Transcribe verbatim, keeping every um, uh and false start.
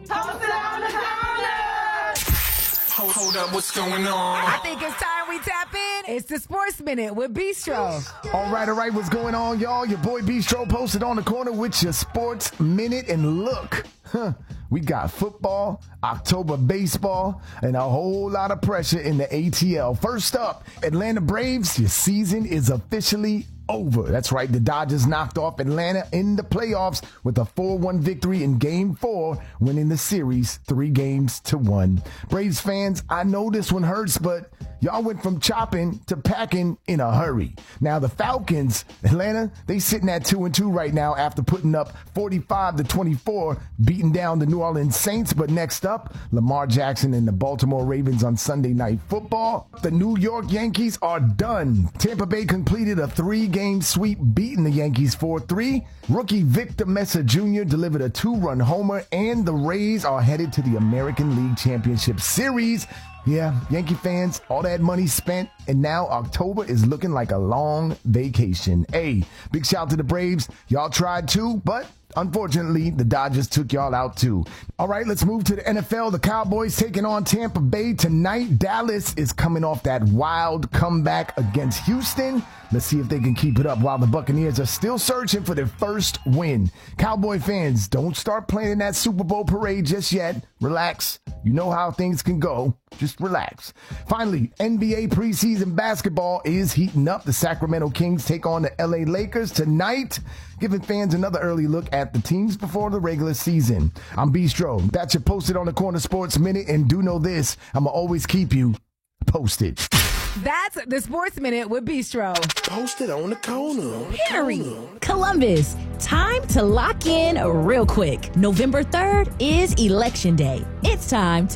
Toast it on the corner. Hold, hold up, what's going on? I think it's time we tap in. It's the Sports Minute with Bistro. All right, all right, what's going on, y'all? Your boy Bistro posted on the corner with your Sports Minute. And look, huh, we got football, October baseball, and a whole lot of pressure in the A T L. First up, Atlanta Braves, your season is officially over. That's right, the Dodgers knocked off Atlanta in the playoffs with a four one victory in Game four, winning the series three games to one. Braves fans, I know this one hurts, but y'all went from chopping to packing in a hurry. Now the Falcons, Atlanta, they sitting at two and two right now after putting up forty-five to twenty-four, beating down the New Orleans Saints. But next up, Lamar Jackson and the Baltimore Ravens on Sunday Night Football. The New York Yankees are done. Tampa Bay completed a three-game sweep, beating the Yankees four three. Rookie Victor Mesa Junior delivered a two-run homer, and the Rays are headed to the American League Championship Series. Yeah, Yankee fans, all that money spent, and now October is looking like a long vacation. Hey, big shout out to the Braves. Y'all tried too, but unfortunately, the Dodgers took y'all out too. All right, let's move to the N F L. The Cowboys taking on Tampa Bay tonight. Dallas is coming off that wild comeback against Houston. Let's see if they can keep it up while the Buccaneers are still searching for their first win. Cowboy fans, don't start planning that Super Bowl parade just yet. Relax. You know how things can go. Just relax. Finally, N B A preseason basketball is heating up. The Sacramento Kings take on the L A Lakers tonight, giving fans another early look at the teams before the regular season. I'm Bistro. That's your Posted on the Corner Sports Minute, and do know this, I'm going to always keep you posted. That's the Sports Minute with Bistro. Posted on the corner. Period. Columbus, time to lock in real quick. November third is Election Day. It's time to